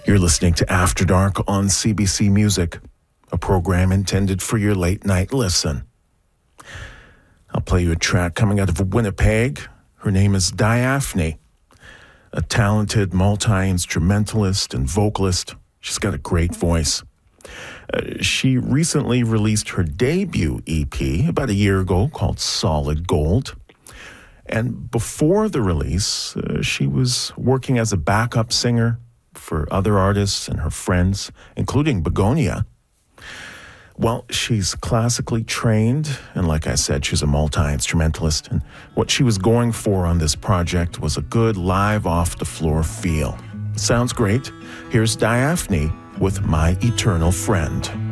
You're listening to After Dark on CBC Music, a program intended for your late night listen. I'll play you a track coming out of Winnipeg. Her name is Diaphne, a talented multi-instrumentalist and vocalist. She's got a great voice. She recently released her debut EP about a year ago called Solid Gold. And before the release, she was working as a backup singer for other artists and her friends, including Begonia. Well, she's classically trained, and like I said, she's a multi-instrumentalist, and what she was going for on this project was a good live off-the-floor feel. Sounds great. Here's Diaphne with My Eternal Friend.